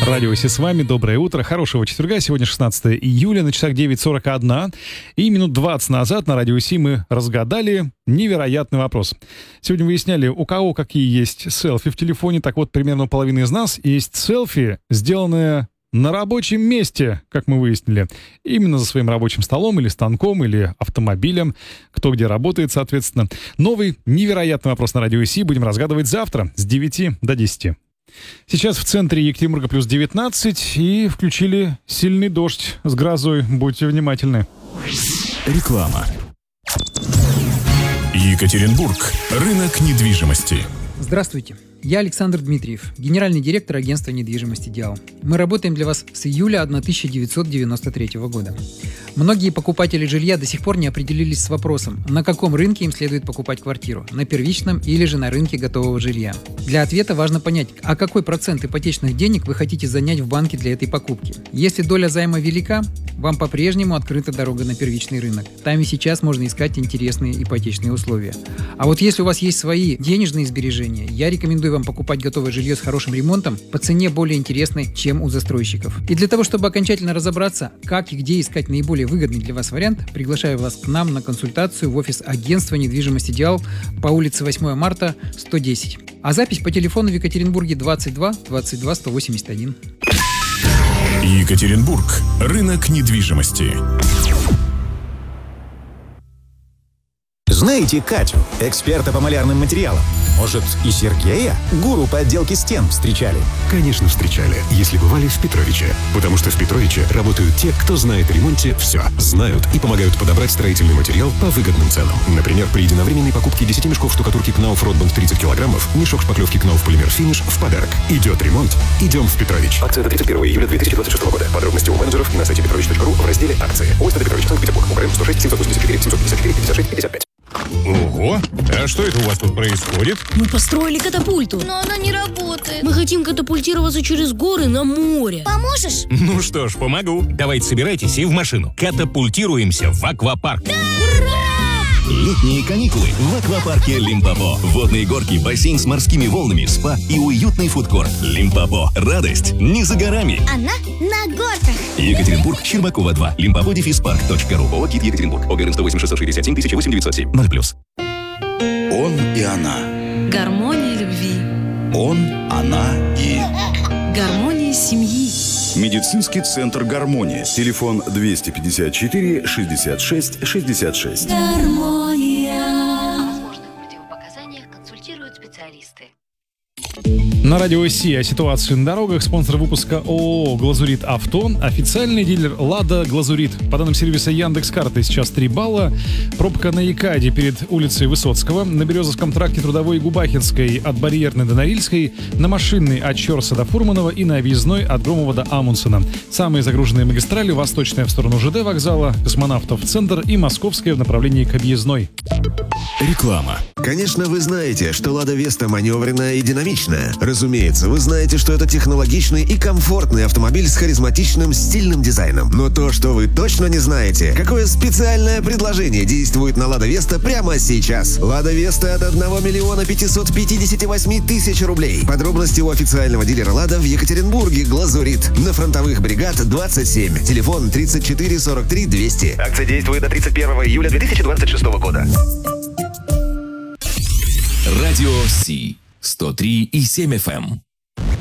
Радио Си с вами. Доброе утро. Хорошего четверга. Сегодня 16 июля, на часах 9:41. И минут 20 назад на Радио Си мы разгадали невероятный вопрос. Сегодня выясняли, у кого какие есть селфи в телефоне. Так вот, примерно у половины из нас есть селфи, сделанные на рабочем месте, как мы выяснили. Именно за своим рабочим столом или станком, или автомобилем. Кто где работает, соответственно. Новый невероятный вопрос на Радио Си будем разгадывать завтра с 9 до 10. Сейчас в центре Екатеринбурга плюс 19 и включили сильный дождь с грозой. Будьте внимательны. Реклама. Екатеринбург. Рынок недвижимости. Здравствуйте. Я Александр Дмитриев, генеральный директор агентства недвижимости «Диал». Мы работаем для вас с июля 1993 года. Многие покупатели жилья до сих пор не определились с вопросом, на каком рынке им следует покупать квартиру – на первичном или же на рынке готового жилья. Для ответа важно понять, а какой процент ипотечных денег вы хотите занять в банке для этой покупки. Если доля займа велика, вам по-прежнему открыта дорога на первичный рынок. Там и сейчас можно искать интересные ипотечные условия. А вот если у вас есть свои денежные сбережения, я рекомендую вам покупать готовое жилье с хорошим ремонтом по цене более интересной, чем у застройщиков. И для того, чтобы окончательно разобраться, как и где искать наиболее выгодный для вас вариант, приглашаю вас к нам на консультацию в офис агентства недвижимости «Диал» по улице 8 марта, 110. А запись по телефону в Екатеринбурге 22 22 181. Екатеринбург. Рынок недвижимости. Знаете Катю, эксперта по малярным материалам? Может, и Сергея, гуру по отделке стен, встречали? Конечно, встречали, если бывали в Петровиче. Потому что в Петровиче работают те, кто знает о ремонте все. Знают и помогают подобрать строительный материал по выгодным ценам. Например, при единовременной покупке 10 мешков штукатурки Knauf Ротбанд 30 килограммов, мешок шпаклевки Knauf Полимер Финиш в подарок. Идет ремонт, идем в Петрович. Акция до 31 июля 2026 года. Подробности у менеджеров и на сайте petrovich.ru в разделе «Акции». ОСТ Петрович, Санкт-Петербург. УКРМ 106 784 754 56 55. Ого! А что это у вас тут происходит? Мы построили катапульту. Но она не работает. Мы хотим катапультироваться через горы на море. Поможешь? Ну что ж, помогу. Давайте собирайтесь и в машину. Катапультируемся в аквапарк. Да! Ура! Летние каникулы в аквапарке Лимпопо. Водные горки, бассейн с морскими волнами, спа и уютный фудкорт. Лимпопо. Радость не за горами. Она на горках. Екатеринбург, Щербакова 2. Limpopo-park.ru. ООО «КИТ Екатеринбург». ОГРН 108 667 1008 907 0+. Он и она. Гармония любви. Он, она и... Гармония семьи. Медицинский центр «Гармония». Телефон 254 66 66. Гармония. О возможных противопоказаниях консультируют специалисты. На Радио Си о ситуации на дорогах. Спонсор выпуска ООО «Глазурит Авто». Официальный дилер «Лада Глазурит». По данным сервиса Яндекс.Карты сейчас 3 балла. Пробка на Якаде перед улицей Высоцкого. На Березовском тракте Трудовой и Губахинской от Барьерной до Норильской. На Машинной от Щерса до Фурманова. И на Объездной от Громова до Амундсена. Самые загруженные магистрали: Восточная в сторону ЖД вокзала, Космонавтов в центр и Московская в направлении к Объездной. Реклама. Конечно, вы знаете, что «Лада Веста» маневренная и динамичная. Разумеется, вы знаете, что это технологичный и комфортный автомобиль с харизматичным стильным дизайном. Но то, что вы точно не знаете, какое специальное предложение действует на «Лада Веста» прямо сейчас. «Лада Веста» от 1 миллиона 558 тысяч рублей. Подробности у официального дилера «Лада» в Екатеринбурге, «Глазурит». На Фронтовых бригад 27. Телефон 34 43 200. Акция действует до 31 июля 2026 года. Радио Си 103,7 FM.